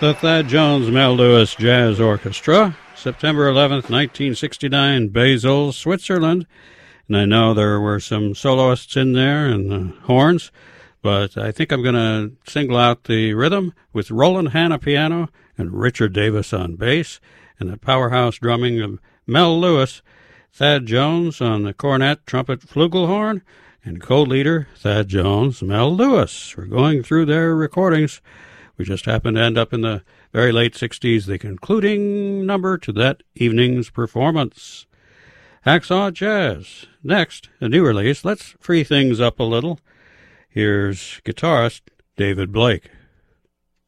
The Thad Jones Mel Lewis Jazz Orchestra, September 11th, 1969, Basel, Switzerland. And I know there were some soloists in there and the horns, but I think I'm going to single out the rhythm with Roland Hanna piano and Richard Davis on bass, and the powerhouse drumming of Mel Lewis, Thad Jones on the cornet, trumpet, flugelhorn, and co-leader Thad Jones, Mel Lewis. We're going through their recordings. We just happened to end up in the very late 60s, the concluding number to that evening's performance. Hacksaw Jazz. Next, a new release. Let's free things up a little. Here's guitarist David Blake.